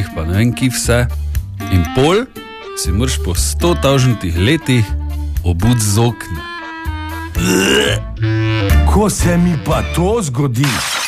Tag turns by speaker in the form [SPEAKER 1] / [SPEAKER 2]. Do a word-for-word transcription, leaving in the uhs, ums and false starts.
[SPEAKER 1] zobeh, pa ne vem, ki vse. In pol si moraš po sto tavžentih letih obut z okna.
[SPEAKER 2] Ko se mi pa to zgodi?